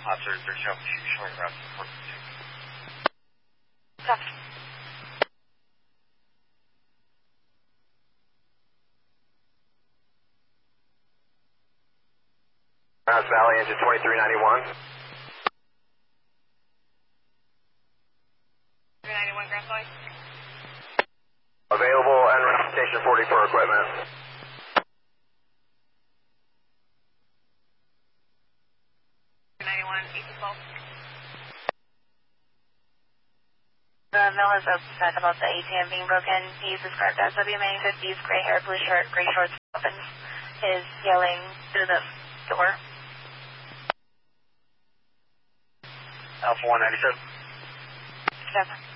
They're showing ground support. Copy. Valley engine 2391. 391 Grand Valley. Available and station 40 for equipment. Mel is upset about the ATM being broken. He's described as WMA 50s, gray hair, blue shirt, gray shorts, weapons. Is yelling through the door. Alpha 197. Step.